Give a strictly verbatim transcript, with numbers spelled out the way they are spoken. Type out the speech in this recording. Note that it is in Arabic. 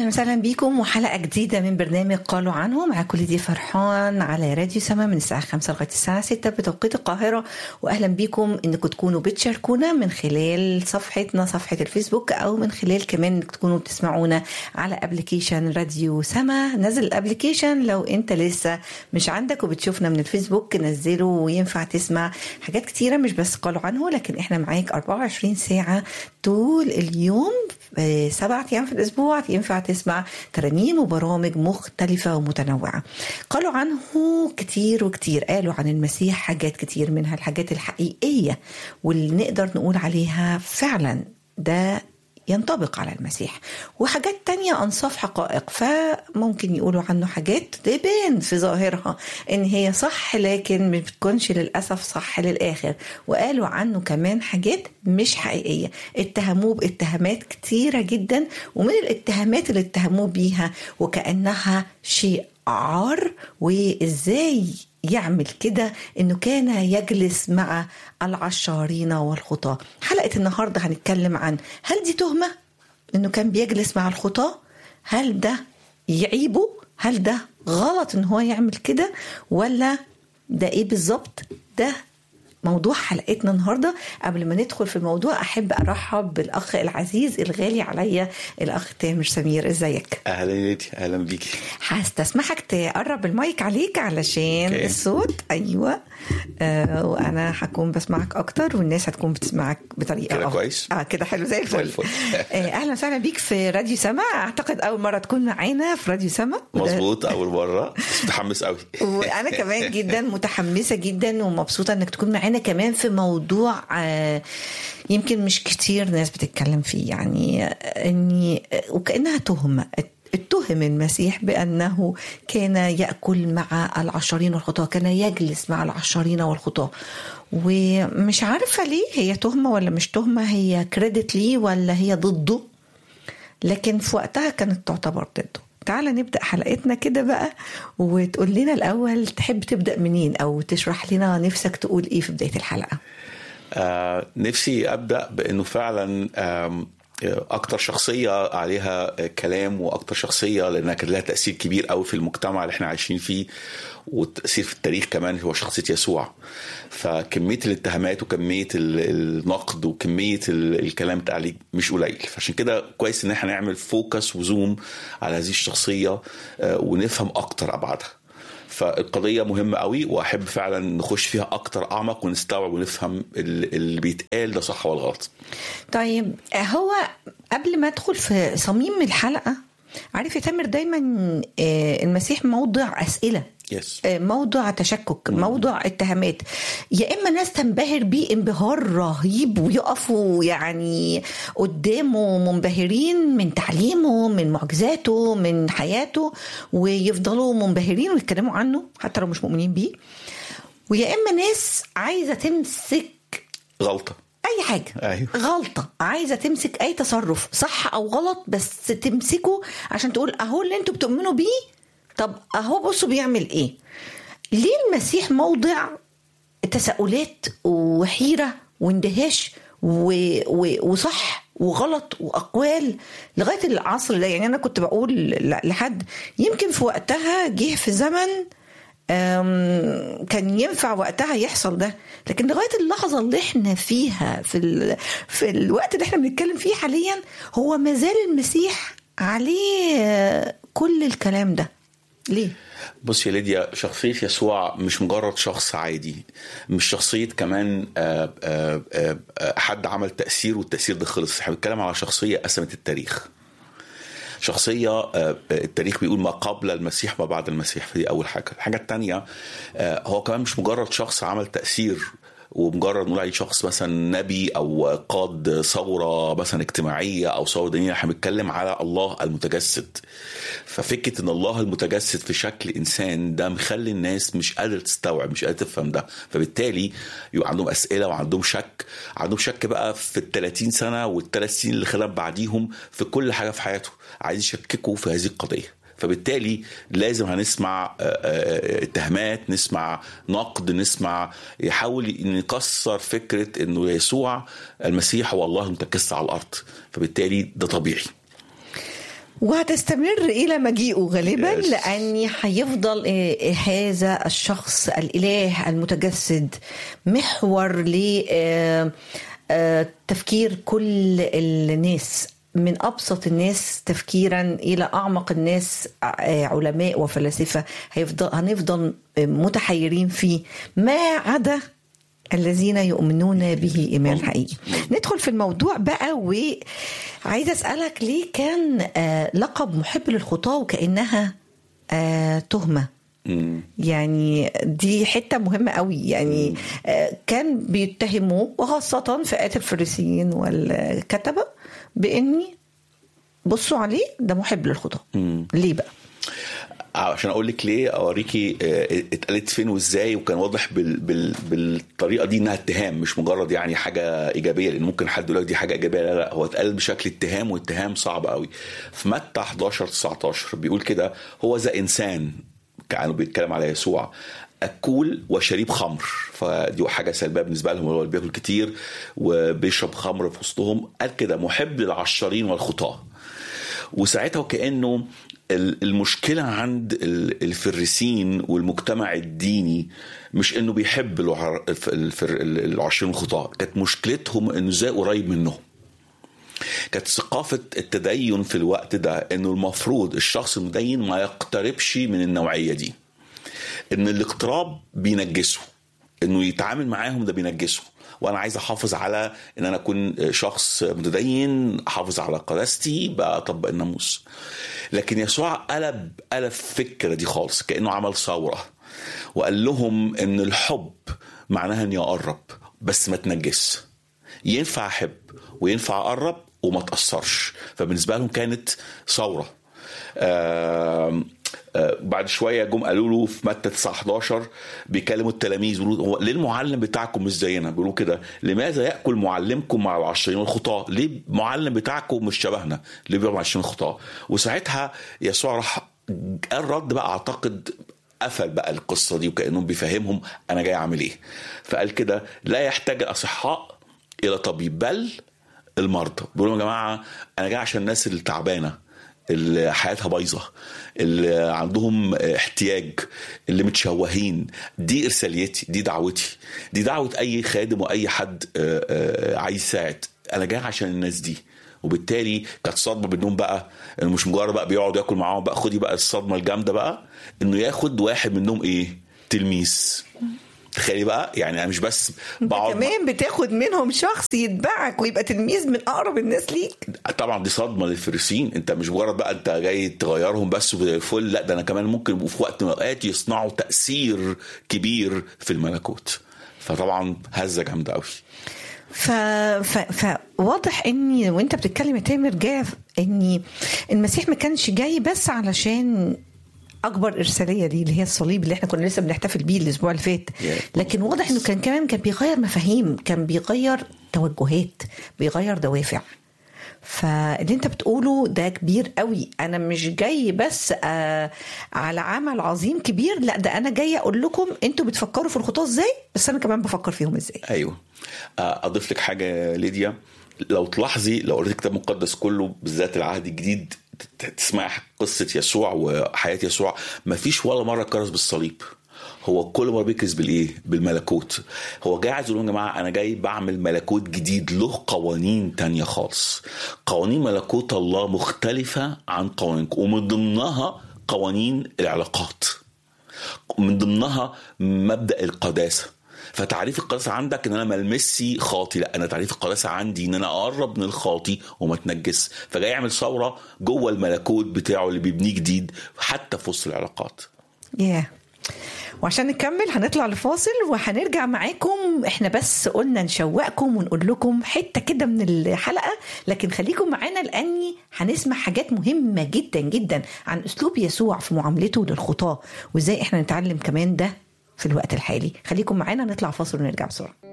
أهلا وسهلا بكم وحلقة جديدة من برنامج قالوا عنه مع كل دي فرحان على راديو سما من الساعة خمسة لغاية الساعة ستة بتوقيت القاهرة. وأهلا بكم إنكم تكونوا بتشاركونا من خلال صفحتنا صفحة الفيسبوك أو من خلال كمان إنكم تكونوا بتسمعونا على أبليكيشن راديو سما. نزل الأبليكيشن لو أنت لسه مش عندك وبتشوفنا من الفيسبوك نزله وينفع تسمع حاجات كتيرة مش بس قالوا عنه لكن إحنا معاك أربعة وعشرين ساعة طول اليوم سبعة أيام في الأسبوع ينفع تسمع ترانيم وبرامج مختلفة ومتنوعة. قالوا عنه كتير وكتير، قالوا عن المسيح حاجات كتير منها الحاجات الحقيقية واللي نقدر نقول عليها فعلا ده ينطبق على المسيح، وحاجات تانية أنصاف حقائق فممكن يقولوا عنه حاجات تبان في ظاهرها إن هي صح لكن ما بتكونش للأسف صح للآخر. وقالوا عنه كمان حاجات مش حقيقية، اتهموه باتهامات كتيرة جدا، ومن الاتهامات اللي اتهموه بيها وكأنها شيء عار وإزاي يعمل كده إنه كان يجلس مع العشارين والخطاة. حلقة النهاردة هنتكلم عن هل دي تهمة إنه كان بيجلس مع الخطاة؟ هل ده يعيبه؟ هل ده غلط إن هو يعمل كده ولا ده إيه بالظبط؟ ده موضوع حلقتنا النهاردة. قبل ما ندخل في الموضوع أحب أرحب بالأخ العزيز الغالي عليا الأخ تامر سمير. إزيك؟ أهلا ليدي، أهلا بيكي. هستسمحك تقرب المايك عليك علشان okay. الصوت أيوة آه وأنا هكون بسمعك أكتر والناس هتكون بتسمعك بطريقة كده كويس. آه كده حلو زي الفل. آه أهلا وسهلا بيك في راديو سما. أعتقد أول مرة تكون معانا في راديو سما. مظبوط، أول مرة. متحمس قوي. وأنا كمان جدا متحمسة جدا ومبسوطة إنك تكون معانا كمان في موضوع آه يمكن مش كتير ناس بتتكلم فيه، يعني اني وكأنها تهمة اتهم المسيح بأنه كان يأكل مع العشارين والخطاة، كان يجلس مع العشارين والخطاة. ومش عارفة ليه هي تهمة ولا مش تهمة، هي كريدت ليه ولا هي ضده، لكن في وقتها كانت تعتبر ضده. تعالى نبدأ حلقتنا كده بقى وتقول لنا الأول تحب تبدأ منين أو تشرح لنا نفسك تقول إيه في بداية الحلقة. آه نفسي أبدأ بأنه فعلا آه أكتر شخصية عليها كلام وأكتر شخصية لأنها كان لها تأثير كبير قوي في المجتمع اللي احنا عايشين فيه والتأثير في التاريخ كمان هو شخصية يسوع. فكمية الاتهامات وكمية النقد وكمية الكلام عليه مش قليل، فعشان كده كويس ان احنا نعمل فوكس وزوم على هذه الشخصية ونفهم أكتر أبعادها. فالقضية مهمة قوي وأحب فعلا نخش فيها أكتر أعمق ونستوعب ونفهم اللي بيتقال ده صح ولا غلط. طيب هو قبل ما أدخل في صميم الحلقة، عارف يا تامر دايما المسيح موضع أسئلة yes. موضوع تشكك، موضوع اتهامات، يا إما ناس تنبهر بيه انبهار رهيب ويقفوا يعني قدامه منبهرين من تعليمه من معجزاته من حياته ويفضلوا منبهرين ويتكلموا عنه حتى لو مش مؤمنين بيه، ويا إما ناس عايزة تمسك غلطة أي حاجة أيوه. غلطة، عايزة تمسك أي تصرف صح أو غلط بس تمسكه عشان تقول أهو اللي أنتوا بتؤمنوا بيه، طب أهو بصوا بيعمل إيه. ليه المسيح موضع تساؤلات وحيرة واندهاش و... و... وصح وغلط وأقوال لغاية العصر ده؟ يعني أنا كنت بقول لحد يمكن في وقتها جه في زمن كان ينفع وقتها يحصل ده، لكن لغاية اللحظة اللي احنا فيها في, ال... في الوقت اللي احنا بنتكلم فيه حاليا هو مازال المسيح عليه كل الكلام ده. ليه؟ بص يا ليديا، شخصية يسوع مش مجرد شخص عادي، مش شخصية كمان آآ آآ حد عمل تأثير والتأثير ده خلص. احنا بنتكلم على شخصية قسمت التاريخ، شخصية التاريخ بيقول ما قبل المسيح ما بعد المسيح. فدي أول حاجة. الحاجة التانية هو كمان مش مجرد شخص عمل تأثير ومجرد نقول عليه شخص مثلا نبي أو قاد ثورة مثلا اجتماعية أو ثورة دينية. احنا بنتكلم على الله المتجسد. ففكرة ان الله المتجسد في شكل إنسان ده مخلي الناس مش قادرة تستوعب، مش قادرة تفهم ده، فبالتالي يبقى عندهم أسئلة وعندهم شك، عندهم شك بقى في الثلاثين سنة والثلاث سنين اللي خلال بعديهم في كل حاجة في حياته، عايز يشككوا في هذه القضية. فبالتالي لازم هنسمع اتهامات، نسمع نقد، نسمع يحاول نكسر فكرة انه يسوع المسيح هو الله المتجسد على الارض. فبالتالي ده طبيعي. وهتستمر إلى مجيئه غالبا Yes. لأني هيفضل هذا الشخص الإله المتجسد محور لتفكير كل الناس، من أبسط الناس تفكيرا إلى أعمق الناس علماء وفلاسفة. هيفضل هنفضل متحيرين فيه ما عدا الذين يؤمنون به إيمان حقيقي. ندخل في الموضوع بقى، وعايزة أسألك ليه كان لقب محب للخطاة وكأنها تهمة؟ يعني دي حتة مهمة قوي. يعني كان بيتهموا وخاصة فئات الفريسيين والكتبة بإني بصوا عليه ده محب للخطاة. ليه بقى؟ عشان اقول لك ليه، اوريكي اتقالت فين وازاي، وكان واضح بال... بال... بالطريقه دي انها اتهام مش مجرد يعني حاجه ايجابيه، لان ممكن حد يقول لك دي حاجه ايجابيه. لا لا، هو اتقال بشكل اتهام، واتهام صعب قوي. في متى احداشر تسعتاشر بيقول كده: هو ذا انسان، كانوا بيتكلم على يسوع، أكول وشريب خمر. فدي حاجة سلبية بالنسبة لهم، هو بياكل كتير وبيشرب خمر في وسطهم. قال كده: محب للعشارين والخطاة. وساعتها وكأنه المشكلة عند الفريسين والمجتمع الديني مش انه بيحب العشرين والخطاة، كانت مشكلتهم انه ازاي قريب منهم. كانت ثقافة التدين في الوقت ده انه المفروض الشخص المدين ما يقتربش من النوعية دي، ان الاقتراب بينجسه، انه يتعامل معاهم ده بينجسه. وانا عايز احافظ على ان انا اكون شخص متدين، احافظ على قداستي، بطبق الناموس. لكن يسوع قلب قلب الفكرة دي خالص، كأنه عمل ثورة وقال لهم ان الحب معناها اني اقرب بس ما تنجس. ينفع احب وينفع اقرب وما تأثرش. فبالنسبة لهم كانت ثورة. آه آه بعد شوية جم قالوا له في متى تسعة احداشر بيكلموا التلاميذ بيقولوا: ليه المعلم بتاعكم مش زينا؟ بيقولوا كده: لماذا يأكل معلمكم مع العشرين والخطاة؟ ليه المعلم بتاعكم مش شبهنا؟ ليه بيبقى مع العشرين والخطاة؟ وساعتها يسوع راح قال رد بقى، اعتقد قفل بقى القصة دي، وكأنهم بيفهمهم أنا جاي أعمل إيه. فقال كده: لا يحتاج الأصحاء إلى طبيب بل المرضى. بيقولوا: يا جماعة أنا جاي عشان الناس اللي تعبانة، اللي حياتها بايظة، اللي عندهم احتياج، اللي متشوهين. دي إرساليتي، دي دعوتي، دي دعوة أي خادم وأي حد عايز يساعد. أنا جاي عشان الناس دي. وبالتالي كانت صدمة بينهم بقى، انه مش مجرد بقى بيقعد ياكل معاهم بقى. خدي بقى الصدمة الجامدة بقى، انه ياخد واحد منهم ايه؟ تلميذ. تخيلي بقى، يعني انا مش بس بقعد كمان بتاخد منهم شخص يتبعك ويبقى تلميذ من اقرب الناس ليك. طبعا دي صدمه للفريسيين. انت مش مجرد بقى انت جاي تغيرهم بس وفل، لا ده انا كمان ممكن في وقت من الاوقات يصنعوا تاثير كبير في الملكوت. فطبعا هزه جامده قوي. ف... ف... فواضح اني وانت بتتكلم يا تامر جاي اني المسيح ما كانش جاي بس علشان اكبر ارساليه دي اللي هي الصليب اللي احنا كنا لسه بنحتفل بيه الاسبوع اللي فات، لكن واضح انه كان كمان كان بيغير مفاهيم، كان بيغير توجهات، بيغير دوافع. فاللي انت بتقوله ده كبير قوي. انا مش جاي بس آه على عمل عظيم كبير، لا ده انا جاي اقول لكم انتوا بتفكروا في الخطاه ازاي، بس انا كمان بفكر فيهم ازاي. ايوه. اضيف لك حاجه ليديا، لو تلاحظي لو قريت الكتاب المقدس كله بالذات العهد الجديد تسمع قصه يسوع وحياه يسوع، مفيش ولا مره كرز بالصليب. هو كل مره بيكرز بالايه؟ بالملكوت. هو جاي عايز يقول لهم: يا جماعه انا جاي بعمل ملكوت جديد له قوانين تانية خالص. قوانين ملكوت الله مختلفه عن قوانينكم، ومن ضمنها قوانين العلاقات، من ضمنها مبدا القداسه. فتعريف القداسه عندك ان انا ملمسي خاطي، لا انا تعريف القداسه عندي ان انا اقرب من الخاطي وما اتنجس. فجاي يعمل ثوره جوه الملكوت بتاعه اللي بيبنيه جديد حتى في وسط العلاقات. yeah. وعشان نكمل هنطلع لفاصل وهنرجع معاكم. احنا بس قلنا نشوقكم ونقول لكم حتة كده من الحلقة، لكن خليكم معانا لأني هنسمع حاجات مهمة جدا جدا عن أسلوب يسوع في معاملته للخطاة، وإزاي احنا نتعلم كمان ده في الوقت الحالي. خليكم معانا، نطلع فاصل ونرجع بسرعة.